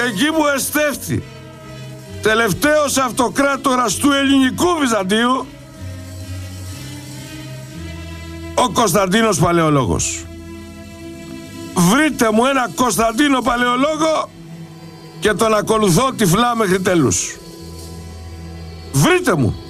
εκεί μου εστέφθη, τελευταίος αυτοκράτορας του ελληνικού Βυζαντίου, ο Κωνσταντίνος Παλαιολόγος. Βρείτε μου ένα Κωνσταντίνο Παλαιολόγο και τον ακολουθώ τυφλά μέχρι τέλους. Βρείτε μου.